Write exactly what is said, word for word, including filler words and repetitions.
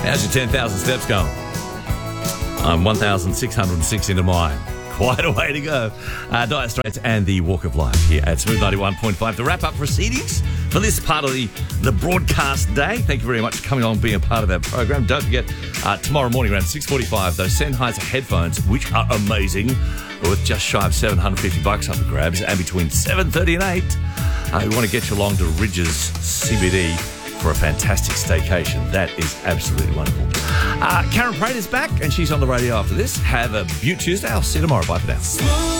How's your ten thousand steps going? I'm one thousand six hundred six into mine. Quite a way to go. Uh, Dire Straits and the Walk of Life here at Smooth ninety-one point five. To wrap up proceedings for this part of the, the broadcast day. Thank you very much for coming along and being a part of our program. Don't forget, uh, tomorrow morning around six forty-five, those Sennheiser headphones, which are amazing, with just shy of seven hundred fifty bucks up the grabs, and between seven thirty and eight, uh, we want to get you along to Ridges C B D for a fantastic staycation. That is absolutely wonderful. Uh, Karen Prater's back, and she's on the radio after this. Have a beaut Tuesday. I'll see you tomorrow. Bye for now.